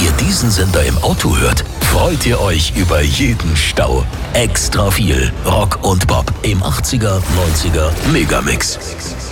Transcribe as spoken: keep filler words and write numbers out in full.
ihr diesen Sender im Auto hört, freut ihr euch über jeden Stau. Extra viel Rock und Pop im achtziger, neunziger Megamix.